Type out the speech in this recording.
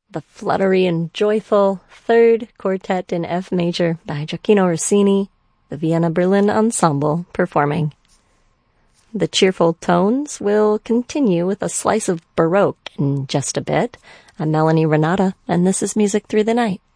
the fluttery and joyful Third Quartet in F Major by Gioacchino Rossini, the Vienna Berlin Ensemble performing. The cheerful tones will continue with a slice of Baroque in just a bit. I'm Melanie Renata, and this is Music Through the Night.